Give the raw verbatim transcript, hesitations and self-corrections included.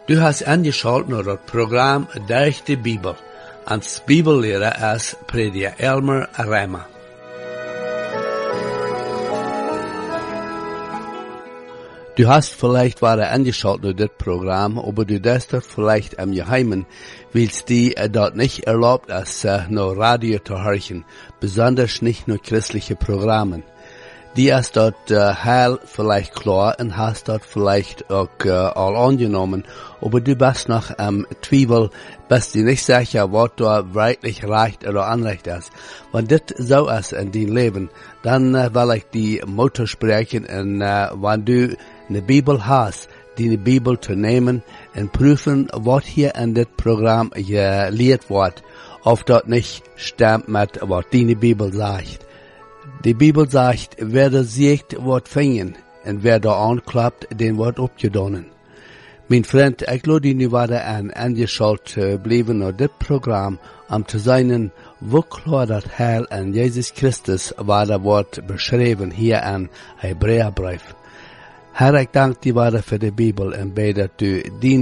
Du hast angeschaltet naar het programma Durch de Bibel. Als Bibellehrer is prediker Elmer Rema. Du hast vielleicht ware angeschaltet naar dit Programm, aber du darfst dort vielleicht im Geheimen, willst die äh, dort nicht erlaubt ist, äh, nur Radio zu hören, besonders nicht nur christliche Programme. Die ist dort äh, heil vielleicht klar und hast dort vielleicht auch äh, all angenommen, aber du bist noch am ähm, Zweifel, bist du nicht sicher, was da wirklich recht oder unrecht ist. Wenn das so ist in dein Leben, dann äh, will ich die Mutter sprechen und äh, wenn du eine Bibel hast, die Bibel zu nehmen und prüfen, was hier in das Programm gelehrt wird, ob das nicht stimmt mit, was die Bibel sagt. Die Bibel sagt, wer das sieht, wird fingen, und wer da anklappt, den wird abgedonnen. Mein Freund, ich glaube, die werden an angeschaltet bleiben auf das Programm, um zu sein, wo klar das Heil an Jesus Christus war, das Wort beschrieben hier an Hebräerbrief. Herr, ich danke dir für die Bibel und bete, dass du die